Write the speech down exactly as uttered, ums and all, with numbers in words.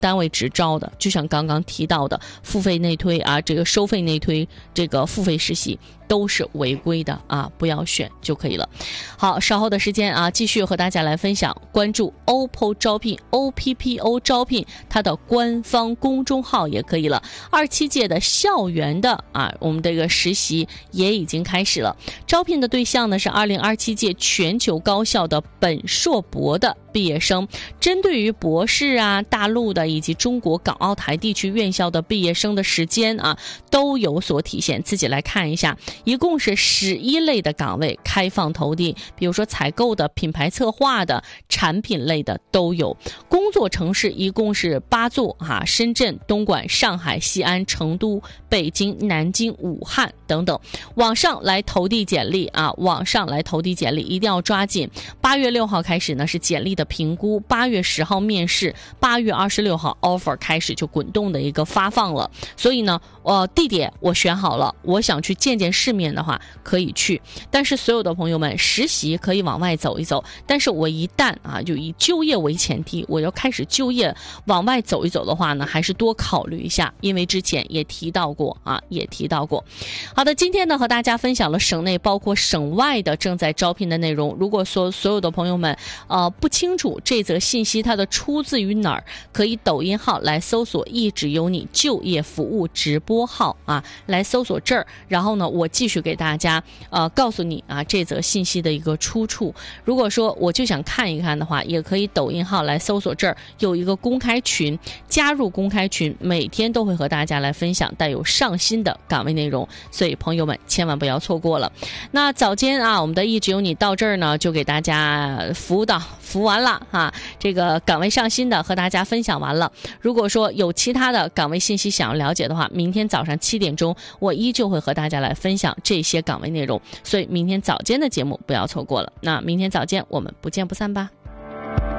单位直招的，就像刚刚提到的付费内推啊，这个收费内推，这个付费实习都是违规的啊，不要选就可以了。好，稍后的时间啊，继续和大家来分享，关注 O P P O 招聘 O P P O 招聘它的官方公众号也可以了。二七届的校园的啊，我们这个实习也已经开始了，招聘的对象呢是二零二七届全球高校的本硕博的毕业生，针对于博士啊、大陆的以及中国港澳台地区院校的毕业生的时间啊都有所体现，自己来看一下，一共是十一类的岗位开放投递，比如说采购的、品牌策划的、产品类的都有。工作城市一共是八座哈、啊，深圳、东莞、上海、西安、成都、北京、南京、武汉等等。网上来投递简历啊，网上来投递简历一定要抓紧。八月六号开始呢是简历的评估，八月十号面试，八月二十六号 offer 开始就滚动的一个发放了。所以呢，呃，地点我选好了，我想去见见世面的话可以去，但是所有的朋友们，实习可以往外走一走，但是我一旦啊就以就业为前提，我要开始就业往外走一走的话呢，还是多考虑一下，因为之前也提到过啊，也提到过。好的，今天呢和大家分享了省内包括省外的正在招聘的内容。如果说所有的朋友们呃不清楚这则信息它的出自于哪儿，可以抖音号来搜索一直有你就业服务直播号啊，来搜索这儿，然后呢我继续给大家呃告诉你啊这则信息的一个出处。如果说我就想看一看的话，也可以抖音号来搜索这儿有一个公开群，加入公开群，每天都会和大家来分享带有上新的岗位内容，所以朋友们千万不要错过了。那早间啊我们的一直有你到这儿呢就给大家服务到服完了啊，这个岗位上新的和大家分享完了。如果说有其他的岗位信息想要了解的话，明天早上七点钟我依旧会和大家来分享这些岗位内容，所以明天早间的节目不要错过了。那明天早间我们不见不散吧。